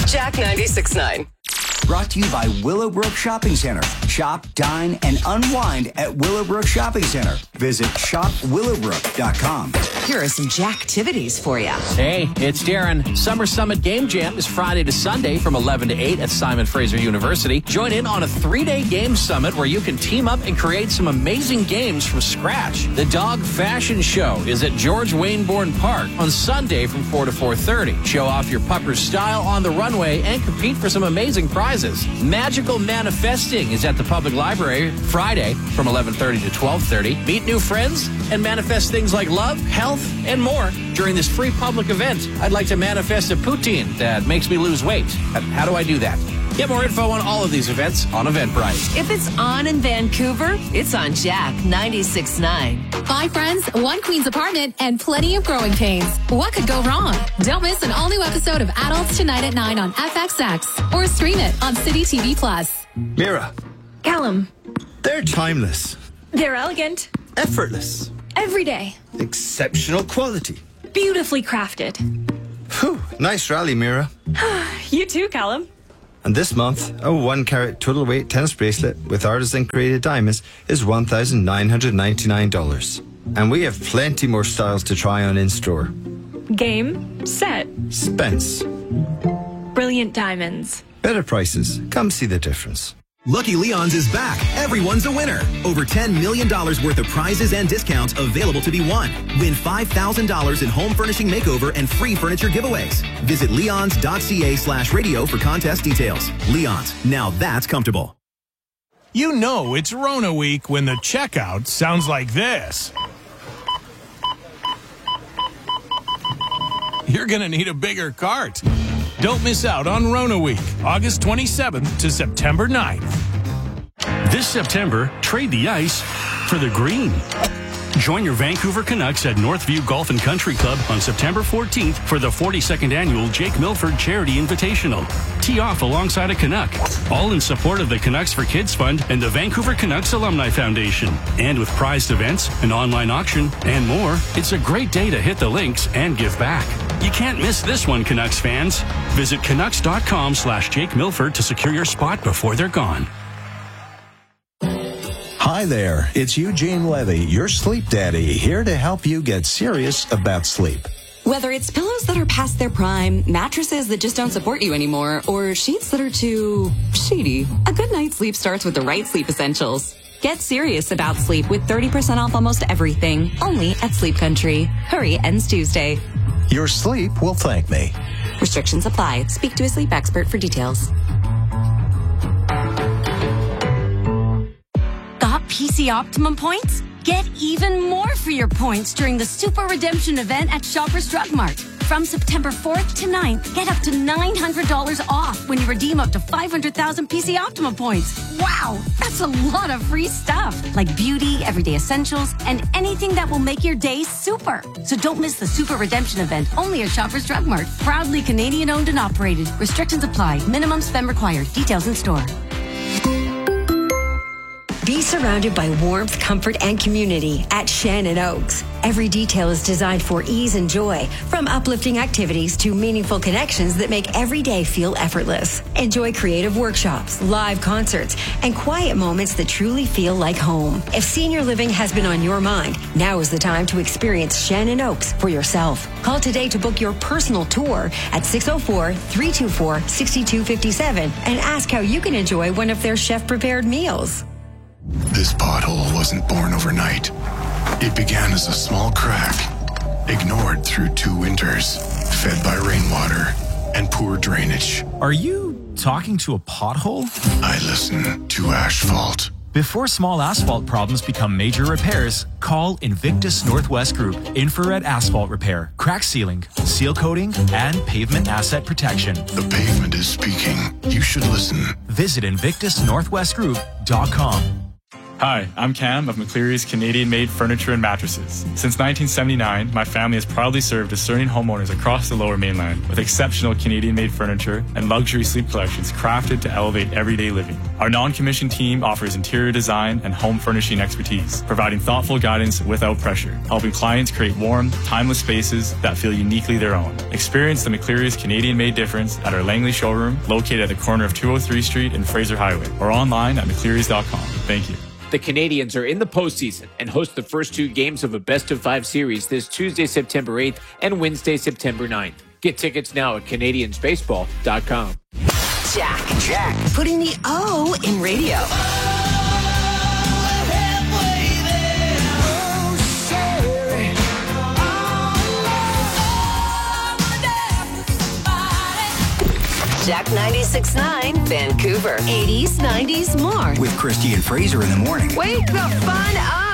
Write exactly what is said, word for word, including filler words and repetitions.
Jack ninety-six point nine. Brought to you by Willowbrook Shopping Center. Shop, dine, and unwind at Willowbrook Shopping Center. Visit shop willowbrook dot com. Here are some Jacktivities for you. Hey, it's Darren. Summer Summit Game Jam is Friday to Sunday from eleven to eight at Simon Fraser University. Join in on a three-day game summit where you can team up and create some amazing games from scratch. The Dog Fashion Show is at George Wayneborn Park on Sunday from four to four thirty. Show off your pupper's style on the runway and compete for some amazing prizes. Magical Manifesting is at the Public Library Friday from eleven thirty to twelve thirty. Meet new friends and manifest things like love, health, and more during this free public event. I'd like to manifest a poutine that makes me lose weight. How do I do that? Get more info on all of these events on Eventbrite. If it's on in Vancouver, it's on Jack ninety-six point nine. Five friends, one queen's apartment, and plenty of growing pains. What could go wrong? Don't miss an all-new episode of Adults Tonight at nine on F X X or stream it on City T V Plus. Mira. Callum. They're timeless. They're elegant. Effortless. Every day. Exceptional quality. Beautifully crafted. Whew, nice rally, Mira. You too, Callum. And this month, a one carat total weight tennis bracelet with artisan created diamonds is one thousand nine hundred ninety-nine dollars. And we have plenty more styles to try on in store. Game, set. Spence. Brilliant diamonds. Better prices. Come see the difference. Lucky Leon's is back. Everyone's a winner. Over ten million dollars worth of prizes and discounts available to be won. Win five thousand dollars in home furnishing makeover and free furniture giveaways. Visit leons.ca slash radio for contest details. Leon's, now that's comfortable. You know it's Rona week when the checkout sounds like this. You're going to need a bigger cart. Don't miss out on Rona Week, August twenty-seventh to September ninth. This September, trade the ice for the green. Join your Vancouver Canucks at Northview Golf and Country Club on September fourteenth for the forty-second annual Jake Milford Charity Invitational. Tee off alongside a Canuck, all in support of the Canucks for Kids Fund and the Vancouver Canucks Alumni Foundation. And with prized events, an online auction, and more, it's a great day to hit the links and give back. You can't miss this one, Canucks fans. Visit Canucks.com slash Jake Milford to secure your spot before they're gone. Hi there, it's Eugene Levy, your sleep daddy, here to help you get serious about sleep. Whether it's pillows that are past their prime, mattresses that just don't support you anymore, or sheets that are too sheety, a good night's sleep starts with the right sleep essentials. Get serious about sleep with thirty percent off almost everything, only at Sleep Country. Hurry, ends Tuesday. Your sleep will thank me. Restrictions apply. Speak to a sleep expert for details. Got P C Optimum points? Get even more for your points during the Super Redemption event at Shoppers Drug Mart. From September fourth to ninth, get up to nine hundred dollars off when you redeem up to five hundred thousand P C Optimum points. Wow, that's a lot of free stuff, like beauty, everyday essentials, and anything that will make your day super. So don't miss the Super Redemption event, only at Shoppers Drug Mart. Proudly Canadian owned and operated. Restrictions apply. Minimum spend required. Details in store. Be surrounded by warmth, comfort, and community at Shannon Oaks. Every detail is designed for ease and joy, from uplifting activities to meaningful connections that make every day feel effortless. Enjoy creative workshops, live concerts, and quiet moments that truly feel like home. If senior living has been on your mind, now is the time to experience Shannon Oaks for yourself. Call today to book your personal tour at six oh four, three two four, six two five seven and ask how you can enjoy one of their chef-prepared meals. This pothole wasn't born overnight. It began as a small crack, ignored through two winters, fed by rainwater and poor drainage. Are you talking to a pothole? I listen to asphalt. Before small asphalt problems become major repairs, call Invictus Northwest Group. Infrared asphalt repair, crack sealing, seal coating, and pavement asset protection. The pavement is speaking. You should listen. Visit invictus northwest group dot com. Hi, I'm Cam of McCleary's Canadian-made furniture and mattresses. Since nineteen seventy-nine, my family has proudly served discerning homeowners across the Lower Mainland with exceptional Canadian-made furniture and luxury sleep collections crafted to elevate everyday living. Our non-commissioned team offers interior design and home furnishing expertise, providing thoughtful guidance without pressure, helping clients create warm, timeless spaces that feel uniquely their own. Experience the McCleary's Canadian-made difference at our Langley showroom, located at the corner of two oh three Street and Fraser Highway, or online at mcclearys dot com. Thank you. The Canadians are in the postseason and host the first two games of a best-of-five series this Tuesday, September eighth and Wednesday, September ninth. Get tickets now at canadians baseball dot com. Jack. Jack. Putting the O in radio. Jack ninety-six point nine, Vancouver. eighties, nineties, more. With Christy and Fraser in the morning. Wake the fun up.